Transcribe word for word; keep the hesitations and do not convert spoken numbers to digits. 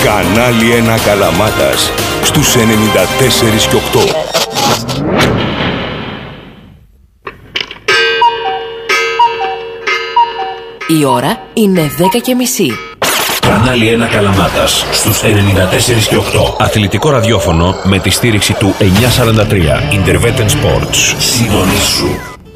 Κανάλι ένα Καλαμάτας στους ενενήντα τέσσερα και οκτώ. Η ώρα είναι δέκα και μισή. Κανάλι ένα Καλαμάτας στους ενενήντα τέσσερα και οκτώ. Αθλητικό ραδιόφωνο με τη στήριξη του εννιακόσια σαράντα τρία Interveten Sports. Συντονίσου.